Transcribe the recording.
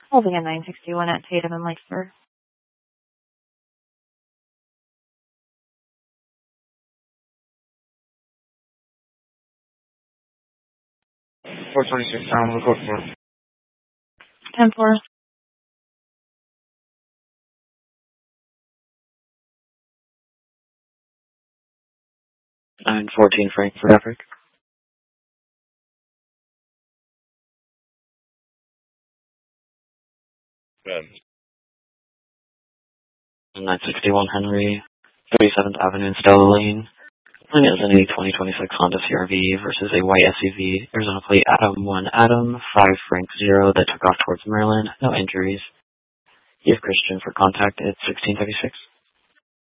Holding a 961 at Tatum and Lakespur. $426 pounds, we'll go for 10-4. 914 Frankfurt, Africa. 961 Henry, 37th Avenue and Stella Lane. It is in a 2026 Honda CRV versus a white SUV. Arizona plate Adam 1 Adam, 5 Frank 0 that took off towards Maryland. No injuries. You have Christian for contact at 1636.